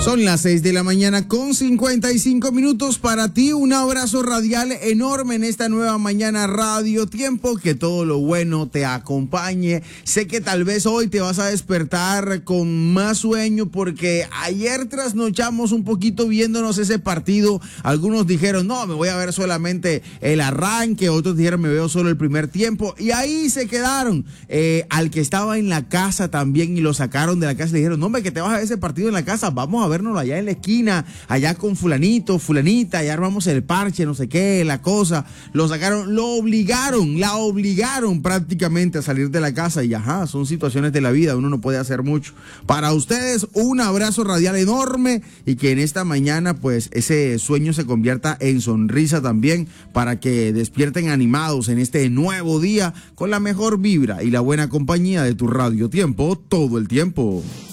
Son las 6 de la mañana con 55 minutos. Para ti, un abrazo radial enorme en esta nueva mañana Radio Tiempo. Que todo lo bueno te acompañe. Sé que tal vez hoy te vas a despertar con más sueño porque ayer trasnochamos un poquito viéndonos ese partido. Algunos dijeron, no, me voy a ver solamente el arranque. Otros dijeron, me veo solo el primer tiempo. Y ahí se quedaron. Al que estaba en la casa también y lo sacaron de la casa, le dijeron, no, hombre, que te vas a ver ese partido en la casa. Vamos a vernos allá en la esquina, allá con fulanito, fulanita, allá armamos el parche, no sé qué, la cosa. Lo sacaron, la obligaron prácticamente a salir de la casa y ajá, son situaciones de la vida, uno no puede hacer mucho. Para ustedes, un abrazo radial enorme y que en esta mañana pues ese sueño se convierta en sonrisa también para que despierten animados en este nuevo día con la mejor vibra y la buena compañía de tu Radio Tiempo todo el tiempo.